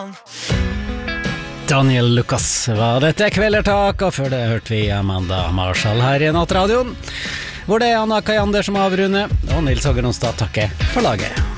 Daniel Lucas var dette Kvelertak, og før det hørte vi Amanda Marshall her i Nattradioen, hvor det Anna Kajander som avrunner, og Nils Åger Onsdag takker for laget.